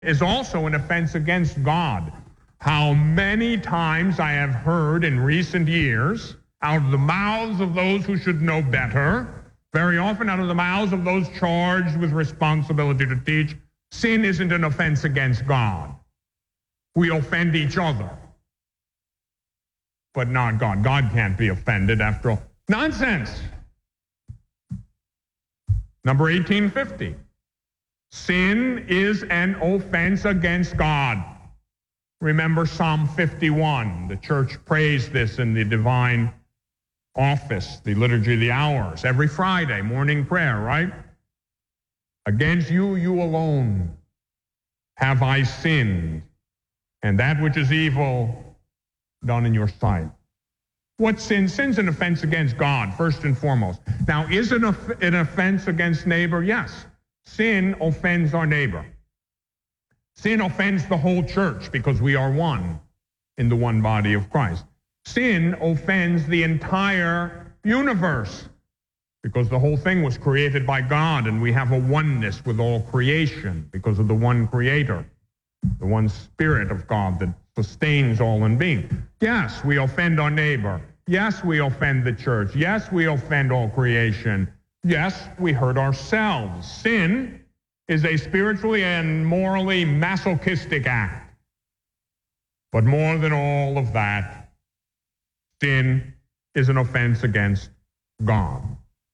is also an offense against God. How many times I have heard in recent years, out of the mouths of those who should know better, very often out of the mouths of those charged with responsibility to teach, sin isn't an offense against God. We offend each other, but not God. God can't be offended after all. Nonsense. Number 1850. Sin is an offense against God. Remember Psalm 51. The church prays this in the divine office, the Liturgy of the Hours, every Friday, morning prayer, right? Against you, you alone, have I sinned, and that which is evil done in your sight. What sin? Sin's an offense against God, first and foremost. Now, is it an offense against neighbor? Yes. Sin offends our neighbor. Sin offends the whole church because we are one in the one body of Christ. Sin offends the entire universe because the whole thing was created by God, and we have a oneness with all creation because of the one creator, the one Spirit of God that sustains all in being. Yes, we offend our neighbor. Yes, we offend the church. Yes, we offend all creation. Yes, we hurt ourselves. Sin is a spiritually and morally masochistic act. But more than all of that, sin is an offense against God.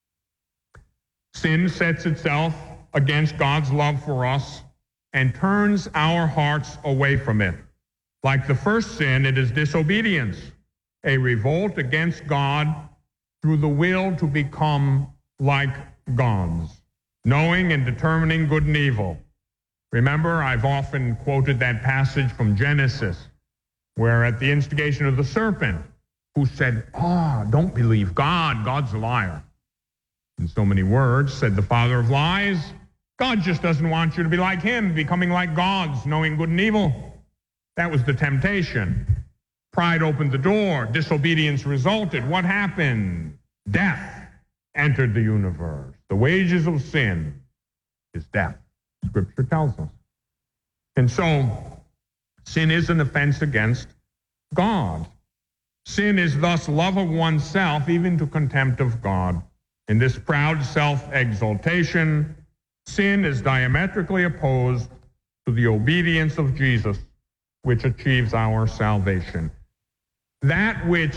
Sin sets itself against God's love for us and turns our hearts away from it. Like the first sin, it is disobedience, a revolt against God through the will to become like gods, knowing and determining good and evil. Remember, I've often quoted that passage from Genesis, where at the instigation of the serpent, who said, don't believe God, God's a liar. In so many words, said the father of lies, God just doesn't want you to be like him, becoming like gods, knowing good and evil. That was the temptation. Pride opened the door. Disobedience resulted. What happened? Death entered the universe. The wages of sin is death, Scripture tells us. And so, sin is an offense against God. Sin is thus love of oneself, even to contempt of God. In this proud self-exaltation, sin is diametrically opposed to the obedience of Jesus, which achieves our salvation. That which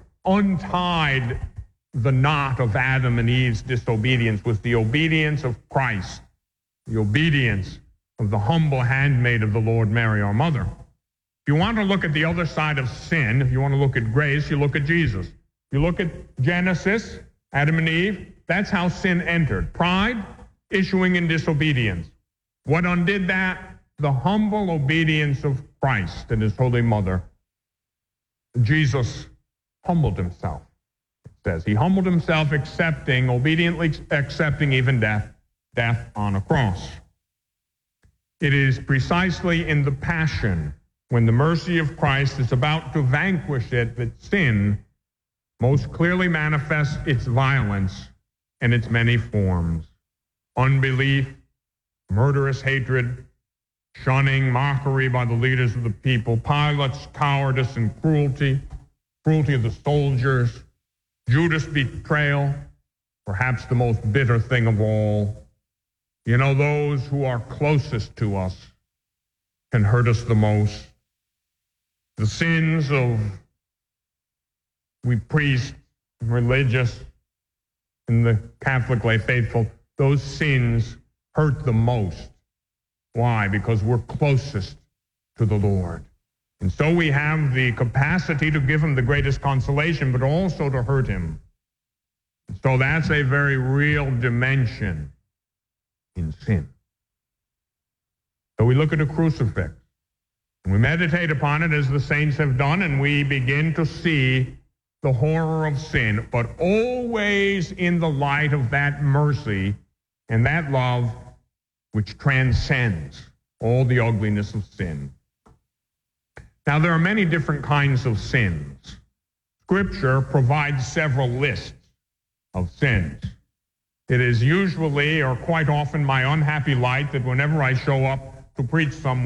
untied the knot of Adam and Eve's disobedience was the obedience of Christ, the obedience of the humble handmaid of the Lord, Mary, our mother. If you want to look at the other side of sin, if you want to look at grace, you look at Jesus. You look at Genesis, Adam and Eve, that's how sin entered. Pride, issuing in disobedience. What undid that? The humble obedience of Christ and his holy mother. Jesus humbled himself. It says he humbled himself, obediently accepting even death on a cross. It is precisely in the passion, when the mercy of Christ is about to vanquish it, that sin most clearly manifests its violence and its many forms. Unbelief, murderous hatred, shunning, mockery by the leaders of the people, Pilate's cowardice and cruelty of the soldiers, Judas' betrayal, perhaps the most bitter thing of all. You know, those who are closest to us can hurt us the most. The sins of we priests, religious, and the Catholic lay faithful, those sins hurt the most. Why? Because we're closest to the Lord. And so we have the capacity to give him the greatest consolation, but also to hurt him. So that's a very real dimension in sin. So we look at a crucifix, and we meditate upon it as the saints have done, and we begin to see the horror of sin, but always in the light of that mercy and that love which transcends all the ugliness of sin. Now, there are many different kinds of sins. Scripture provides several lists of sins. It is usually or quite often my unhappy light that whenever I show up to preach some